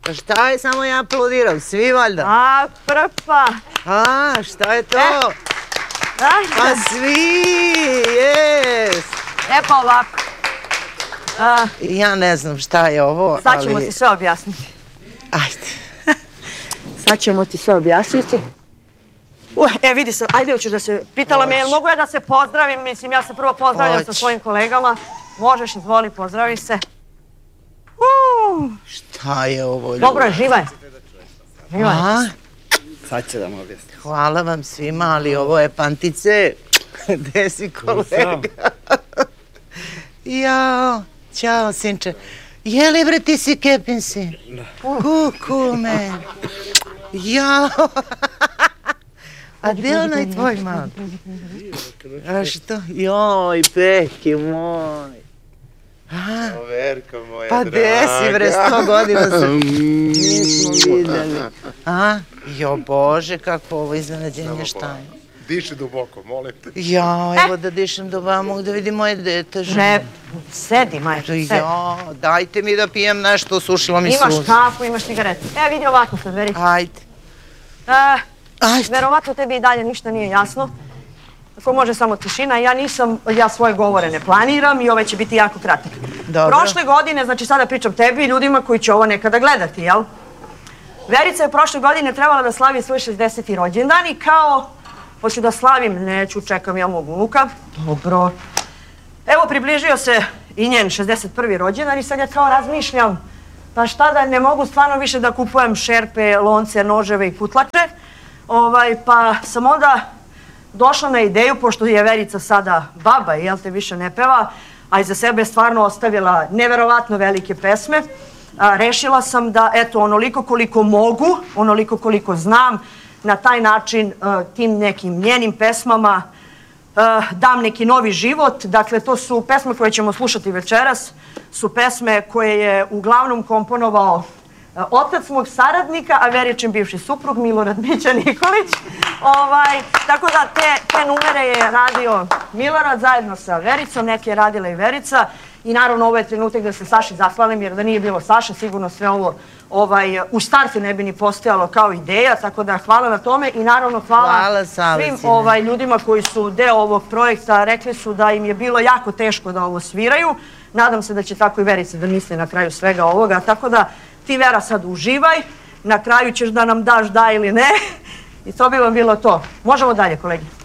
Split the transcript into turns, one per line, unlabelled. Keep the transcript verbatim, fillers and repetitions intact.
Pa šta je, samo ja aplaudiram, svi valjda.
A, prpa.
A, šta je to? Pa svi, jes.
E pa ovako.
Ja ne znam šta je ovo, ali...
Sad ćemo ti sve objasniti.
Ajde.
Sad ćemo ti sve objasniti. Uh, e, vidi se, ajde, hoćeš da se... Pitala me, jel mogu ja da se pozdravim? Mislim, ja se prvo pozdravljam sa svojim kolegama. Možeš, izvoli, pozdravi se. Uh,
šta je ovo?
Dobro je, živaj. Živaj.
Sad će da mu objasni.
Hvala vam svima, ali ovo je Pantice. Gde si kolega? Jao, ćao sinče. Jeli bre ti si Kepin sin? Kuku me. Jao. A gdje onaj tvoj mal? A što? Joj, Peki moj.
Verka moja
draga. Pa gde si bre, sto godina se nismo vidjeli. A? Jo Bože, kako ovo iznenađenje, šta je?
Diši duboko, molim te.
Ja, evo da dišem duboko, mogu da vidim moje dete.
Ne, sedi, majko, sedi.
Ja, dajte mi da pijem nešto, sušilo mi suze.
Imaš kafu, imaš cigaretu. E, vidi ovako sad, Verica.
Ajde.
Ajde. Verovatno tebi i dalje ništa nije jasno. Ako može samo tišina, ja nisam, ja svoje govore ne planiram i ovaj će biti jako kratak.
Dobro.
Prošle godine, znači sada pričam tebi i ljudima koji će ovo nekada gledati, jel? Verica je prošle godine trebala da slavi svoj šezdeseti rođendan i kao, hoću da slavim, neću, čekam ja mog unuka. Dobro. Evo, približio se i njen šezdeset prvi rođendan i sad ja kao razmišljam, pa šta da ne mogu stvarno više da kupujem šerpe, lonce, noževe i putlače, ovaj, pa sam onda došla na ideju, pošto je Verica sada baba i jel te više ne peva, a iza sebe je stvarno ostavila neverovatno velike pesme, a, rešila sam da, eto, onoliko koliko mogu, onoliko koliko znam, na taj način a, tim nekim njenim pesmama a, dam neki novi život. Dakle, to su pesme koje ćemo slušati večeras, su pesme koje je uglavnom komponovao otac mog saradnika, a Veričin bivši suprug, Milorad Mića Nikolić. Ovaj, tako da te, te numere je radio Milorad zajedno sa Vericom, neke je radila i Verica. I naravno ovo je trenutak da se Saši zahvalim, jer da nije bilo Saša, sigurno sve ovo ovaj, u startu ne bi ni postojalo kao ideja, tako da hvala na tome i naravno hvala,
hvala
svim ovaj, ljudima koji su deo ovog projekta. Rekli su da im je bilo jako teško da ovo sviraju. Nadam se da će tako i Verica da misli na kraju svega ovoga, tako da ti, Vera, sad uživaj, na kraju ćeš da nam daš da ili ne i to bi vam bilo to. Možemo dalje, kolegi.